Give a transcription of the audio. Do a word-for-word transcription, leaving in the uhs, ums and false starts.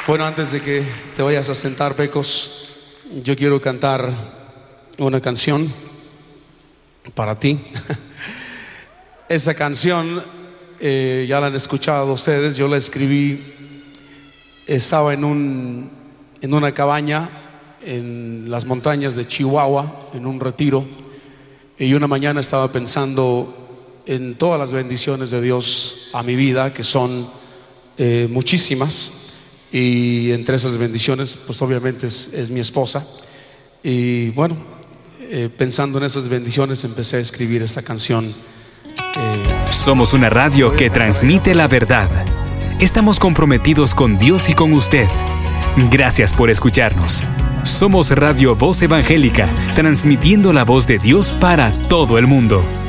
Bueno, antes de que te vayas a sentar, Pecos, yo quiero cantar una canción para ti. Esa canción eh, ya la han escuchado ustedes. Yo la escribí, estaba en un en una cabaña en las montañas de Chihuahua, en un retiro, y una mañana estaba pensando en todas las bendiciones de Dios a mi vida, que son eh, muchísimas. Y entre esas bendiciones, pues obviamente es, es mi esposa. Y bueno, eh, pensando en esas bendiciones, empecé a escribir esta canción. Eh, Somos una radio que transmite la verdad. Estamos comprometidos con Dios y con usted. Gracias por escucharnos. Somos Radio Voz Evangélica, transmitiendo la voz de Dios para todo el mundo.